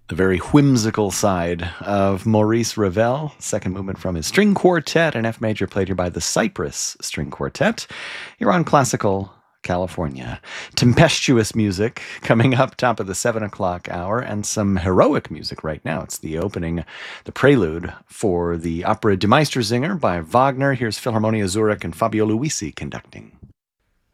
The very whimsical side of Maurice Ravel, second movement from his string quartet in F major, played here by the Cypress String Quartet. You're on Classical California. Tempestuous music coming up top of the 7 o'clock hour, and some heroic music right now. It's the opening, the prelude for the opera Die Meistersinger by Wagner. Here's Philharmonia Zurich and Fabio Luisi conducting.